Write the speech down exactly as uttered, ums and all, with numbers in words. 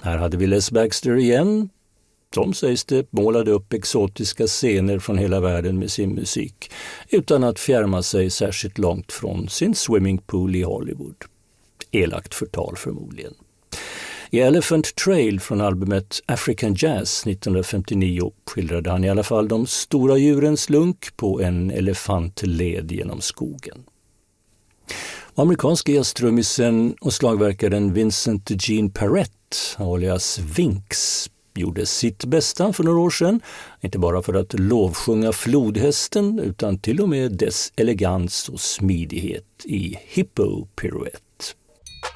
Här hade vi Les Baxter igen. De, sägs det, målade upp exotiska scener från hela världen med sin musik utan att fjärma sig särskilt långt från sin swimmingpool i Hollywood. Elakt förtal förmodligen. I Elephant Trail från albumet African Jazz nittonhundrafemtionio skildrade han i alla fall de stora djurens lunk på en elefantled genom skogen. Amerikanska jazztrummisen och slagverkaren Vincent Eugene Perret, alias Vinx, gjorde sitt bästa för några år sedan, inte bara för att lovsjunga flodhästen utan till och med dess elegans och smidighet i Hippo Pirouette.